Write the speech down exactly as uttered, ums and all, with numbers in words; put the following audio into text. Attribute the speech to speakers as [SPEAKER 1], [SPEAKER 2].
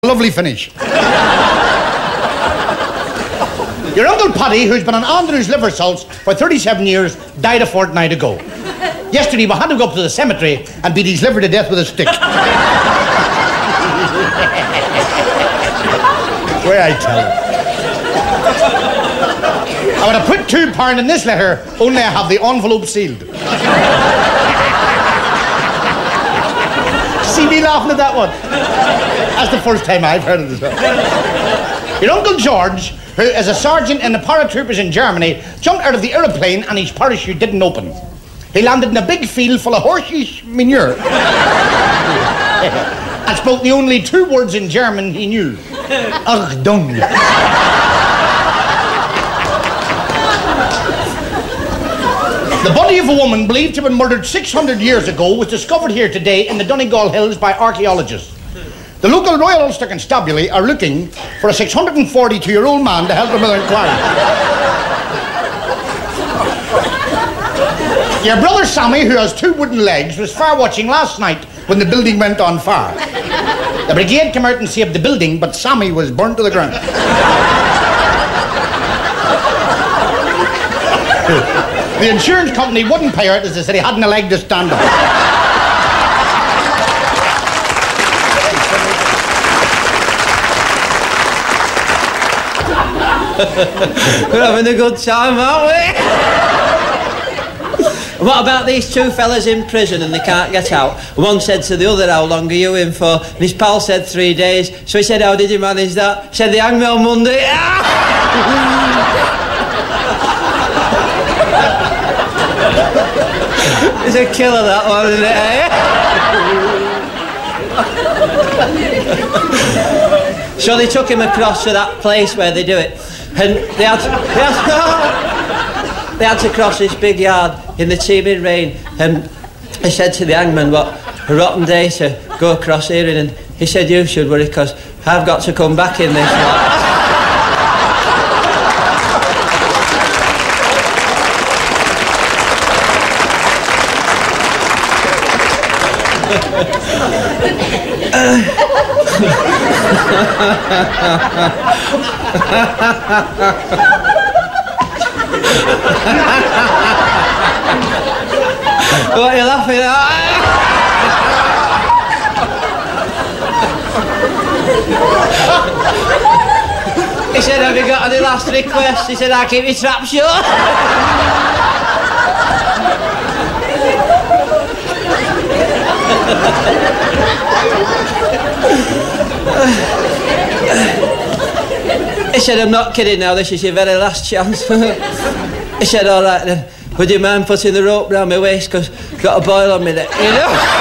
[SPEAKER 1] Lovely finish. Your Uncle Paddy, who's been on Andrew's liver salts for thirty-seven years, died a fortnight ago. Yesterday, we had to go up to the cemetery and beat his liver to death with a stick. Where I tell you. I would have put two pound in this letter, only I have the envelope sealed. See me laughing at that one? That's the first time I've heard of it. Your Uncle George, who is a sergeant in the paratroopers in Germany, jumped out of the aeroplane and his parachute didn't open. He landed in a big field full of horses manure. And spoke the only two words in German he knew. Achtung. The body of a woman believed to have been murdered six hundred years ago was discovered here today in the Donegal Hills by archaeologists. The local Royal Ulster Constabulary are looking for a six hundred forty-two-year-old man to help them with their inquiry. Your brother Sammy, who has two wooden legs, was fire watching last night when the building went on fire. The brigade came out and saved the building, but Sammy was burnt to the ground. The insurance company wouldn't pay out as they said he hadn't a leg to stand up.
[SPEAKER 2] We're having a good time, aren't we? What about these two fellas in prison and they can't get out? One said to the other, how long are you in for? And his pal said three days. So he said, how did you manage that? He said, they hanged me on Monday. It's a killer, that one, isn't it, eh? So they took him across to that place where they do it. And they had, they had, they had to cross this big yard in the teeming rain. And he said to the hangman, what a rotten day to go across here. And he said, you should worry, because I've got to come back in this one. What are you laughing at? He said, have you got any last requests? He said, I'll keep your trap shut. He said, I'm not kidding now, this is your very last chance. He said, all right then, would you mind putting the rope round my waist, because I've got a boil on me there, you know?